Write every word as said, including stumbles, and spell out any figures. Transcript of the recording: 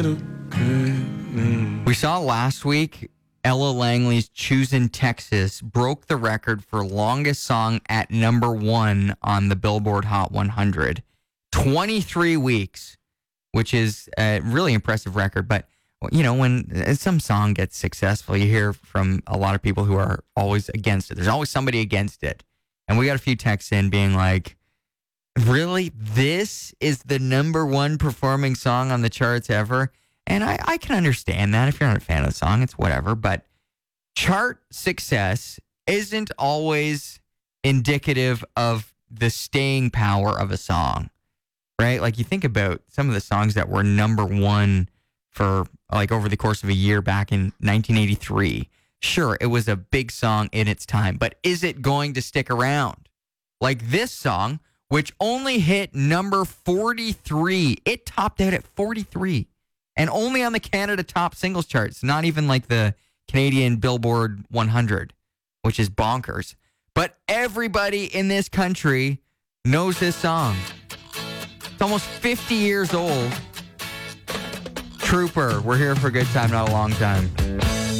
We saw last week, Ella Langley's Choosin' Texas broke the record for longest song at number one on the Billboard Hot one hundred. twenty-three weeks, which is a really impressive record. But, you know, when some song gets successful, you hear from a lot of people who are always against it. There's always somebody against it. And we got a few texts in being like, really? This is the number one performing song on the charts ever? And I, I can understand that. If you're not a fan of the song, it's whatever. But chart success isn't always indicative of the staying power of a song, right? Like you think about some of the songs that were number one for like over the course of a year back in nineteen eighty-three. Sure, it was a big song in its time, but is it going to stick around? Like this song, which only hit number forty-three. It topped out at forty-three. And only on the Canada Top Singles charts, not even like the Canadian Billboard one hundred, which is bonkers. But everybody in this country knows this song. It's almost fifty years old. Trooper, we're here for a good time, not a long time.